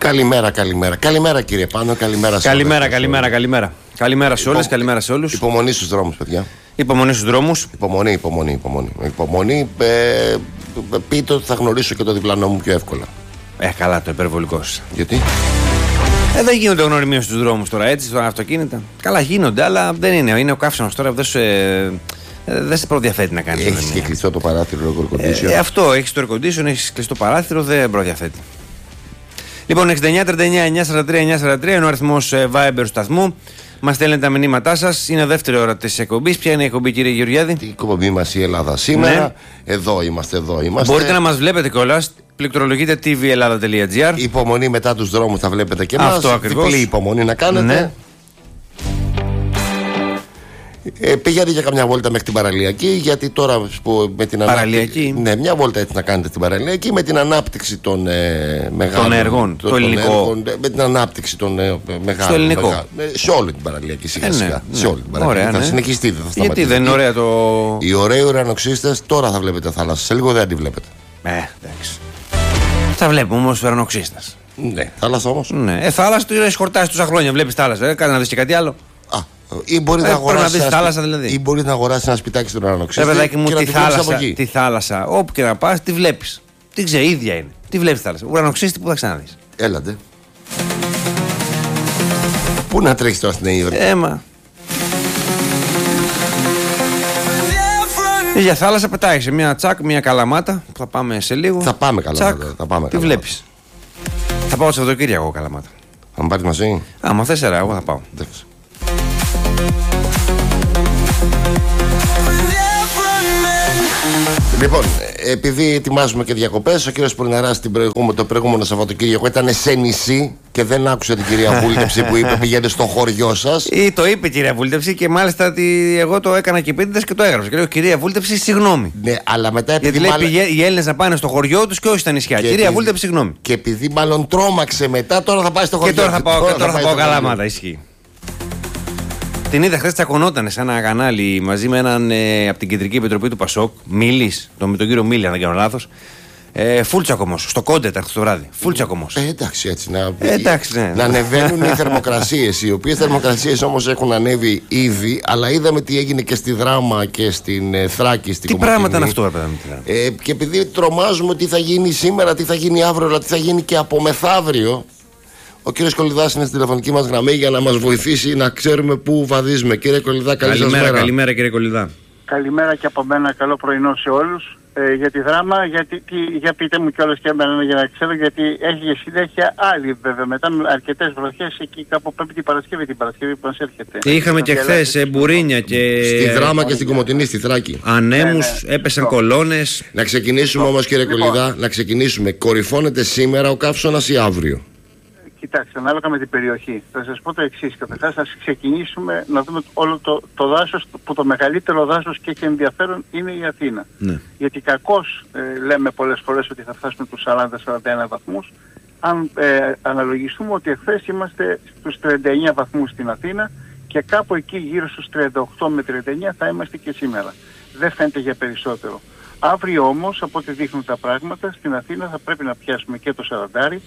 Καλημέρα, καλημέρα. Καλημέρα, κύριε Πάνο, καλημέρα σε όλους. Καλημέρα. Καλημέρα σε όλες, καλημέρα σε όλους. Υπομονή στους δρόμους, παιδιά. Υπομονή στους δρόμους. Υπομονή. Πείτε ότι θα γνωρίσω και το διπλανό μου πιο εύκολα. Καλά, το υπερβολικός. Γιατί? Δεν γίνονται γνωριμίες στους δρόμους τώρα, έτσι, στα αυτοκίνητα. Καλά, γίνονται, αλλά δεν είναι. Είναι ο καύσωνας τώρα που δεν σε προδιαθέτει να κάνεις. Έχεις και κλειστό το παράθυρο, air condition. Αυτό, έχεις το air condition, έχεις κλειστό παράθυρο, δεν προδιαθέτει. Λοιπόν, 6939-943-943 είναι ο αριθμός Viber του σταθμού. Μας στέλνετε τα μηνύματά σας. Είναι δεύτερη ώρα της εκπομπής. Ποια είναι η εκπομπή, κύριε Γεωργιάδη? Η εκπομπή μας η Ελλάδα σήμερα. Ναι. Εδώ είμαστε. Μπορείτε να μας βλέπετε κιόλας. Πληκτρολογείτε tvellada.gr. Υπομονή, μετά τους δρόμους θα βλέπετε και εμάς. Αυτό ακριβώς. Διπλή υπομονή να κάνετε. Ναι. Πήγατε για καμιά βόλτα μέχρι την Παραλιακή, γιατί τώρα με την Παραλιακή. Ναι, μια βόλτα έτσι να κάνετε στην Παραλιακή με την ανάπτυξη των μεγάλων έργων. Το ελληνικό. Με την ανάπτυξη των μεγάλων. Στο ελληνικό. Σε όλη την Παραλιακή σιγά-σιγά. Ναι. Σε όλη την Παραλιακή. Ωραία, θα ναι. συνεχιστεί, δεν θα σταματήσει. Γιατί δεν είναι ωραία το. Οι ωραίοι ουρανοξύστες τώρα θα βλέπετε θάλασσα. Σε λίγο δεν τη βλέπετε. Εντάξει. Θα βλέπουμε όμως ουρανοξύστες. Ναι, θάλασσα όμως. Ναι. Θάλασσα του είναι χορτάσει τόσα χρόνια. Βλέπεις θάλασσα. Κάνε να δεις και κάτι άλλο. Ή μπορεί να αγοράσει δηλαδή. ένα σπιτάκι στον ουρανοξύστη. Παιδάκι μου, τη θάλασσα, όπου και να πας, τη βλέπεις. Τι ξέρει, ίδια είναι. Τι βλέπεις θάλασσα. Ουρανοξύστη που θα ξαναδείς. Έλατε. Πού να τρέχεις τώρα στην Αίγυπτο? Για θάλασσα πετάγεσαι μια τσακ, μια καλαμάτα που θα πάμε σε λίγο. Θα πάμε καλαμάτα. Τι βλέπεις? Θα πάω το Σαββατοκύριακο καλαμάτα. Θα με πάρεις μαζί? Άμα θες, εγώ θα πάω. Λοιπόν, επειδή ετοιμάζουμε και διακοπές, ο κύριος Πολυναράς το προηγούμενο Σαββατοκύριακο ήταν σε νησί και δεν άκουσε την κυρία Βούλτεψη που είπε πηγαίνετε στο χωριό σας. Ή το είπε η κυρία Βούλτεψη και μάλιστα εγώ το έκανα και επίτηδες και το έγραψα. Και λέω, κυρία Βούλτεψη, συγγνώμη. Ναι, αλλά μετά επειδή. Γιατί λέει οι Έλληνες να πάνε στο χωριό τους και όχι στα νησιά. Κυρία Βούλτεψη, συγγνώμη. Και επειδή μάλλον τρόμαξε μετά, τώρα θα πάει στο χωριό. Και τώρα θα πάω καλαμάτα, ισχύει. Την είδα χθες, τσακωνόταν σε ένα κανάλι μαζί με έναν από την Κεντρική Επιτροπή του Πασόκ, Μίλης, με τον κύριο Μίλη, αν δεν κάνω λάθος. Φούλτσακομος, στο Κόντετ το βράδυ. Φούλτσακομος. Εντάξει, έτσι. Ναι. Να ανεβαίνουν οι θερμοκρασίες, οι οποίες θερμοκρασίες όμως έχουν ανέβει ήδη, αλλά είδαμε τι έγινε και στη Δράμα και στην Θράκη, στην Κομωτινή. Τι πράγματα είναι αυτό, παιδάκι? Και επειδή τρομάζουμε τι θα γίνει σήμερα, τι θα γίνει αύριο, αλλά τι θα γίνει και από μεθαύριο. Ο κύριος Κολιδάς είναι στη τηλεφωνική μας γραμμή για να μας βοηθήσει να ξέρουμε πού βαδίζουμε. Κύριε Κολιδά, καλημέρα κύριε Κολιδά. Καλημέρα και από μένα, καλό πρωινό σε όλους. Για τη Δράμα, για πείτε μου κιόλας και εμένα για να ξέρω, γιατί έχει συνέχεια άλλη βέβαια. Μετά με αρκετές βροχές εκεί κάπου Πέμπτη Παρασκευή, την Παρασκευή που μας έρχεται. Είχαμε και χθες Μπουρίνια και. Στη Δράμα και στην Κομωτινή, στη Θράκη. Ανέμους, έπεσαν κολόνες. Να ξεκινήσουμε όμως, κύριε Κολιδά, να ξεκινήσουμε. Κορυφώνεται σήμερα ο καύσωνας ή αύριο? Κοιτάξτε, ανάλογα με την περιοχή. Θα σας πω το εξής. Καταρχάς, να ξεκινήσουμε να δούμε όλο το δάσος, που το μεγαλύτερο δάσος και έχει ενδιαφέρον είναι η Αθήνα. Ναι. Γιατί κακώς λέμε πολλές φορές ότι θα φτάσουμε τους 40-41 βαθμούς. Αν αναλογιστούμε ότι εχθές είμαστε στους 39 βαθμούς στην Αθήνα και κάπου εκεί γύρω στους 38 με 39 θα είμαστε και σήμερα. Δεν φαίνεται για περισσότερο. Αύριο όμως, από ό,τι δείχνουν τα πράγματα, στην Αθήνα θα πρέπει να πιάσουμε και το 40.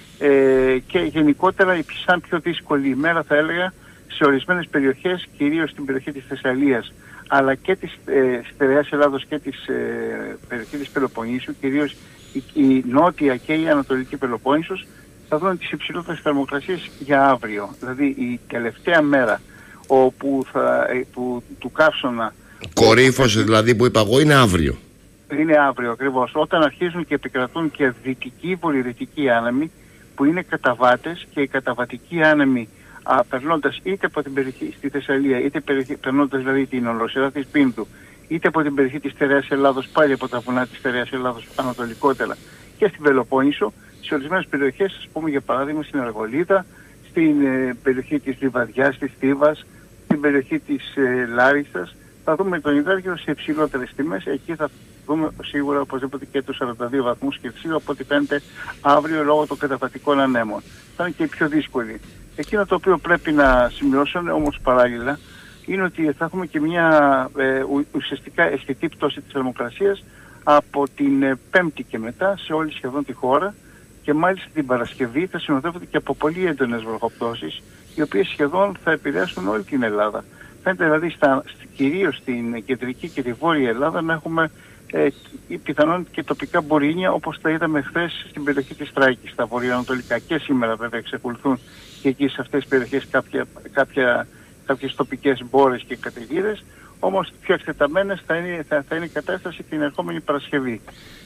Και γενικότερα σαν πιο δύσκολη ημέρα θα έλεγα σε ορισμένες περιοχές, κυρίως στην περιοχή της Θεσσαλίας αλλά και της στερεάς Ελλάδος και της περιοχή της Πελοποννήσου, κυρίως η νότια και η ανατολική Πελοπόννησος, θα δουν τις υψηλότερες θερμοκρασίες για αύριο. Δηλαδή η τελευταία μέρα όπου του καύσωνα κορύφωση δηλαδή που είπα εγώ είναι αύριο. Είναι αύριο ακριβώς, όταν αρχίζουν και επικρατούν και δυτικοί βορειοδυτικοί άνεμοι που είναι καταβάτες, και οι καταβατικοί άνεμοι περνώντας είτε από την περιοχή στη Θεσσαλία, είτε περνώντας δηλαδή την ολοσυρά της Πίνδου, είτε από την περιοχή της στερεάς Ελλάδος, πάλι από τα βουνά της στερεάς Ελλάδος ανατολικότερα και στην Πελοπόννησο, σε ορισμένες περιοχές, ας πούμε για παράδειγμα στην Αργολίδα, στην περιοχή της Λιβαδιάς, της Θήβας, στην περιοχή της Λάρισσας, θα δούμε τον υδράργυρο σε υψηλότερες τιμές. Εκεί θα δούμε σίγουρα οπωσδήποτε και τους 42 βαθμούς Κελσίου, από ό,τι φαίνεται αύριο λόγω των καταβατικών ανέμων. Θα είναι και πιο δύσκολη. Εκείνο το οποίο πρέπει να σημειώσουν όμως παράλληλα είναι ότι θα έχουμε και μια ουσιαστικά αισθητή πτώση της θερμοκρασίας από την Πέμπτη και μετά σε όλη σχεδόν τη χώρα, και μάλιστα την Παρασκευή θα συνοδεύονται και από πολύ έντονες βροχοπτώσεις, οι οποίες σχεδόν θα επηρεάσουν όλη την Ελλάδα. Φαίνεται δηλαδή κυρίως στην κεντρική και τη βόρεια Ελλάδα να έχουμε πιθανόν και τοπικά μπορίνια, όπως τα είδαμε χθες στην περιοχή της Τράκης, στα βορειοανατολικά, και σήμερα βέβαια εξακολουθούν και εκεί σε αυτές τις περιοχές κάποιες τοπικές μπόρες και καταιγίδες, όμως πιο εκτεταμένες θα είναι η κατάσταση την ερχόμενη Παρασκευή.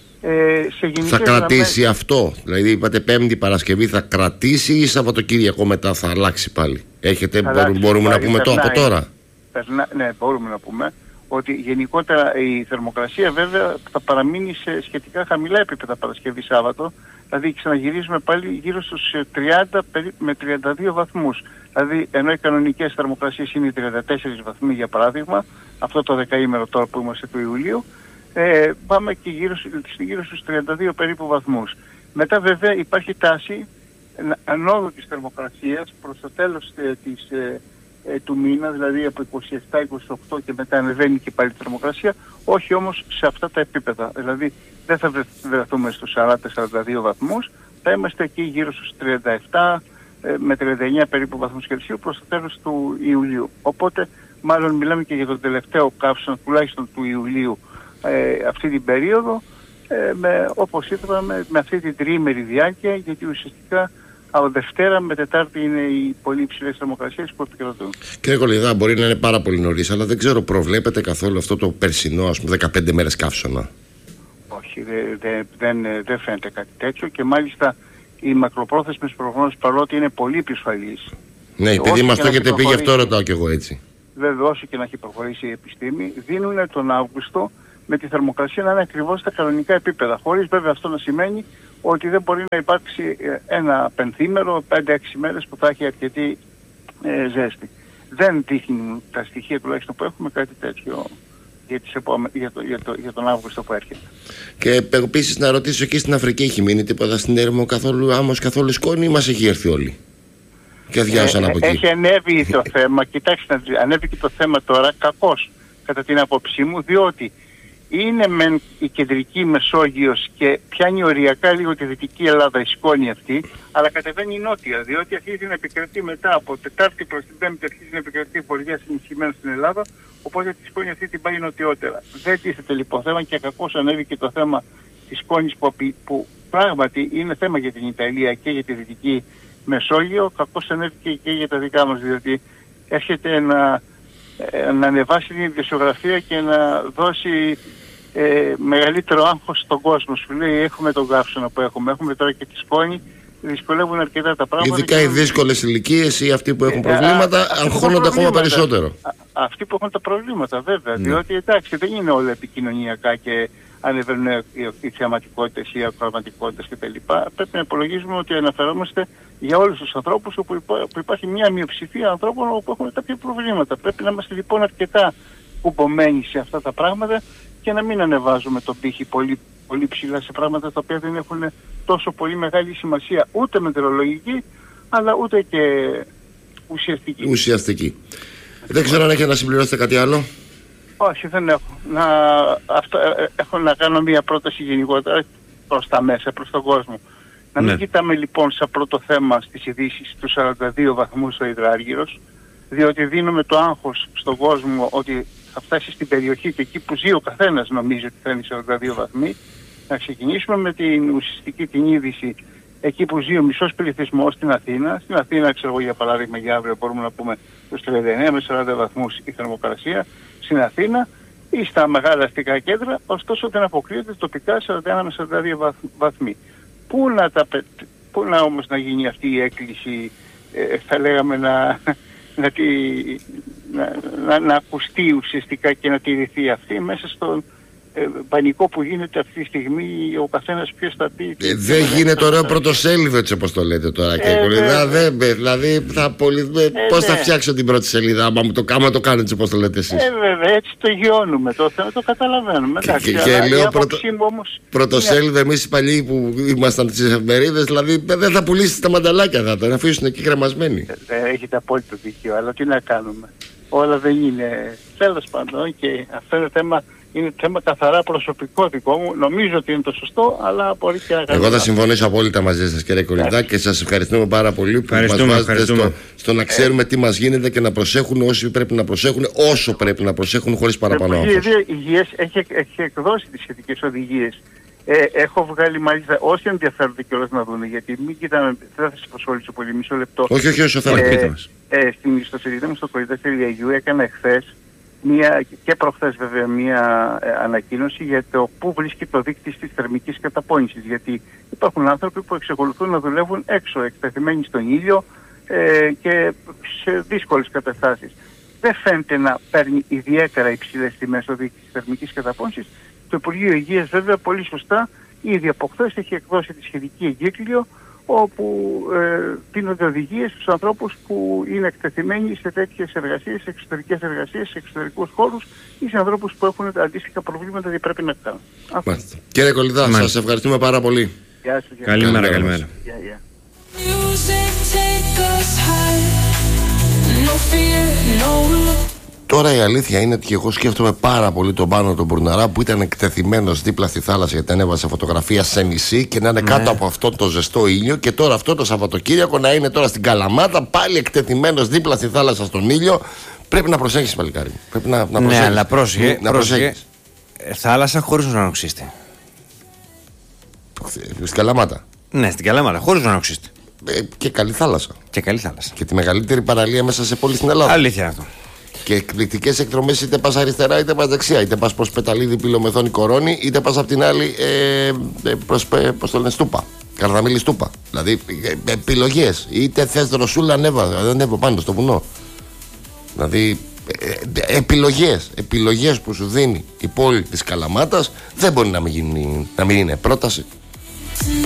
Θα κρατήσει αυτό, δηλαδή είπατε Πέμπτη Παρασκευή, θα κρατήσει ή Σαββατοκύριακο μετά θα αλλάξει πάλι? Μπορούμε να πούμε από τώρα? Ναι, μπορούμε να πούμε ότι γενικότερα η θερμοκρασία βέβαια θα παραμείνει σε σχετικά χαμηλά επίπεδα Παρασκευή Σάββατο, δηλαδή ξαναγυρίζουμε πάλι γύρω στους 30 με 32 βαθμούς. Δηλαδή ενώ οι κανονικές θερμοκρασίες είναι 34 βαθμοί για παράδειγμα, αυτό το δεκαήμερο τώρα που είμαστε του Ιουλίου, πάμε και γύρω στους 32 περίπου βαθμούς. Μετά βέβαια υπάρχει τάση ανόδου της θερμοκρασίας προς το τέλος του μήνα, δηλαδή από 27-28 και μετά ανεβαίνει και πάλι η θερμοκρασία, όχι όμως σε αυτά τα επίπεδα. Δηλαδή δεν θα βρεθούμε στους 40-42 βαθμούς, θα είμαστε εκεί γύρω στους 37 με 39 περίπου βαθμούς Κελσίου προς το τέλος του Ιουλίου. Οπότε μάλλον μιλάμε και για τον τελευταίο καύσωνα τουλάχιστον του Ιουλίου αυτή την περίοδο, όπως είπαμε, με αυτή την τριήμερη διάρκεια, γιατί ουσιαστικά από Δευτέρα με Τετάρτη είναι οι πολύ υψηλές θερμοκρασίες που επικρατούν. Κύριε Κολυδά, μπορεί να είναι πάρα πολύ νωρίς, αλλά δεν ξέρω, προβλέπετε καθόλου αυτό το περσινό, ας πούμε, 15 μέρες καύσωνα? Όχι, δεν φαίνεται κάτι τέτοιο, και μάλιστα οι μακροπρόθεσμες προγνώσεις, παρότι είναι πολύ επισφαλείς. Ναι, επειδή μας το έχετε πει, γι' αυτό ρωτάω κι εγώ έτσι. Βέβαια, όσο και να έχει προχωρήσει η επιστήμη, δίνουν τον Αύγουστο με τη θερμοκρασία να είναι ακριβώς στα κανονικά επίπεδα. Χωρίς βέβαια αυτό να σημαίνει ότι δεν μπορεί να υπάρξει ένα πενθήμερο, 5-6 μέρες που θα έχει αρκετή ζέστη. Δεν δείχνουν τα στοιχεία τουλάχιστον που έχουμε κάτι τέτοιο για τον Αύγουστο που έρχεται. Και επίσης να ρωτήσω, εκεί στην Αφρική έχει μείνει τίποτα στην έρημο, καθόλου άμμος, καθόλου σκόνη, ή μας έχει έρθει όλοι και αδειάσαν από εκεί? Έχει ανέβει το θέμα, κοιτάξτε, ανέβηκε το θέμα τώρα κακώς κατά την άποψή μου, διότι είναι μεν η κεντρική Μεσόγειος και πιάνει οριακά λίγο τη Δυτική Ελλάδα η σκόνη αυτή, αλλά κατεβαίνει νότια, διότι αρχίζει να επικρατεί μετά από Τετάρτη προς την Πέμπτη, αρχίζει να επικρατεί βορειά συνεχισμένα στην Ελλάδα, οπότε τη σκόνη αυτή την πάει νοτιότερα. Δεν τίθεται λοιπόν θέμα, και κακώς ανέβηκε το θέμα της σκόνης που πράγματι είναι θέμα για την Ιταλία και για τη Δυτική Μεσόγειο, κακώς ανέβηκε και για τα δικά μας, διότι έρχεται να ανεβάσει την ιδιοσιογραφία και να δώσει μεγαλύτερο άγχος στον κόσμο. Σου λέει, έχουμε τον καύσωνα που έχουμε τώρα και τη σκόνη, δυσκολεύουν αρκετά τα πράγματα. Ειδικά οι δύσκολες ηλικίες ή αυτοί που έχουν προβλήματα αγχώνονται ακόμα περισσότερο. Αυτοί που έχουν τα προβλήματα βέβαια, διότι εντάξει δεν είναι όλα επικοινωνιακά και ανεβαίνουν οι θεαματικότητες ή οι ακροαματικότητες κτλ. Πρέπει να υπολογίζουμε ότι αναφερόμαστε για όλους τους ανθρώπους, όπου υπάρχει μια μειοψηφία ανθρώπων που έχουν κάποια προβλήματα. Πρέπει να είμαστε λοιπόν αρκετά κουμπωμένοι σε αυτά τα πράγματα και να μην ανεβάζουμε τον πύχη πολύ, πολύ ψηλά σε πράγματα τα οποία δεν έχουν τόσο πολύ μεγάλη σημασία, ούτε μετεωρολογική αλλά ούτε και ουσιαστική. Δεν ξέρω αν έχετε να συμπληρώσετε κάτι άλλο. Όχι, δεν έχω. Έχω να κάνω μια πρόταση γενικότερα προς τα μέσα, προς τον κόσμο. Να μην κοιτάμε λοιπόν σαν πρώτο θέμα στις ειδήσεις του 42 βαθμούς στο Υδράργυρος, διότι δίνουμε το άγχος στον κόσμο ότι θα φτάσει στην περιοχή και εκεί που ζει ο καθένας νομίζει ότι θα είναι 42 βαθμοί. Να ξεκινήσουμε με την ουσιαστική την είδηση εκεί που ζει ο μισός πληθυσμός στην Αθήνα. Στην Αθήνα, ξέρω εγώ για παράδειγμα, για αύριο μπορούμε να πούμε στους 39 με 40 βαθμούς η θερμοκρασία στην Αθήνα ή στα μεγάλα αστικά κέντρα, ωστόσο δεν αποκλείεται τοπικά 41 με 42 βαθμοί. Πού να όμως να γίνει αυτή η έκκληση, θα λέγαμε να ακουστεί ουσιαστικά και να τηρηθεί αυτή μέσα στον πανικό που γίνεται αυτή τη στιγμή, ο καθένας ποιος θα πει. Δεν γίνεται ωραίο πρωτοσέλιδο έτσι όπως το λέτε τώρα, κύριε Κολυδά. Δηλαδή πώς θα φτιάξω την πρώτη σελίδα άμα το κάνω έτσι όπως το λέτε εσείς? Βέβαια, έτσι το γιώνουμε το θέμα, το καταλαβαίνουμε. Και λέω πρωτοσέλιδο, εμείς οι παλιοί που ήμασταν στις εφημερίδες, δηλαδή δεν θα πουλήσει τα μανταλάκια, θα τα αφήσουν εκεί κρεμασμένοι. Έχετε απόλυτο δίκιο, αλλά τι να κάνουμε. Όλα δεν είναι. Τέλος πάντων, και αυτό είναι θέμα Είναι θέμα καθαρά προσωπικό δικό μου. Νομίζω ότι είναι το σωστό, αλλά μπορεί και να κάνει. Εγώ θα συμφωνήσω απόλυτα μαζί σας, κύριε Κολυντά, και σας ευχαριστούμε πάρα πολύ που μας βάζετε στο να ξέρουμε τι μας γίνεται και να προσέχουν όσοι πρέπει να προσέχουν, όσο πρέπει να προσέχουν, χωρίς παραπάνω. Η Υπουργεία Υγείας έχει εκδώσει τις σχετικές οδηγίες. Έχω βγάλει μάλιστα όσοι ενδιαφέρονται κιόλας να δουν, γιατί μην κοιτάμε, δεν θα σας προσχολήσω πολύ, μισό λεπτό. Όχι, όσο θέλετε. Στην ιστοσελίδα μου στο Κολυντάς.eu έκανα εχθές και προχθές βέβαια μία ανακοίνωση για το πού βρίσκει το δίκτυο της θερμικής καταπώνησης. Γιατί υπάρχουν άνθρωποι που εξακολουθούν να δουλεύουν έξω, εκτεθειμένοι στον ήλιο και σε δύσκολες καταστάσεις. Δεν φαίνεται να παίρνει ιδιαίτερα υψηλές τιμές το δίκτυο της θερμικής καταπώνησης. Το Υπουργείο Υγείας βέβαια πολύ σωστά ήδη από χθες έχει εκδώσει τη σχετική εγκύκλιο, όπου δίνονται οδηγίες στους ανθρώπους που είναι εκτεθειμένοι σε τέτοιες εργασίες, σε εξωτερικές εργασίες, σε εξωτερικούς χώρους ή σε ανθρώπους που έχουν αντίστοιχα προβλήματα και πρέπει να κάνουν. Κύριε Κολυντά, σας ευχαριστούμε πάρα πολύ. Γεια σας. Καλημέρα, καλημέρα. Τώρα η αλήθεια είναι ότι εγώ σκέφτομαι πάρα πολύ τον Πάνο τον Μπουρναρά που ήταν εκτεθειμένος δίπλα στη θάλασσα γιατί ανέβασε φωτογραφία σε νησί και να είναι κάτω από αυτό το ζεστό ήλιο, και τώρα αυτό το Σαββατοκύριακο να είναι τώρα στην Καλαμάτα πάλι εκτεθειμένος δίπλα στη θάλασσα στον ήλιο. Πρέπει να προσέχεις, παλικάρι. Πρέπει να προσέχεις. Ναι, αλλά πρόσεχε. Θάλασσα χωρίς ουρανοξύστη. Στην Καλαμάτα. Ναι, στην Καλαμάτα, χωρίς ουρανοξύστη. Και καλή θάλασσα. Και καλή θάλασσα. Και τη μεγαλύτερη παραλία μέσα σε πόλη στην Ελλάδα. Αλήθεια αυτό. Και εκπληκτικές εκδρομές, είτε πας αριστερά είτε πας δεξιά. Είτε πας προς Πεταλίδη, Πυλομεθόνη, Κορώνη, είτε πας απ' την άλλη προς πώς το λένε, Στούπα. Καρδαμίλη, Στούπα. Δηλαδή επιλογές. Είτε θες δροσούλα, ανέβα πάνω στο βουνό. Δηλαδή επιλογές που σου δίνει η πόλη της Καλαμάτας δεν μπορεί να μην είναι πρόταση.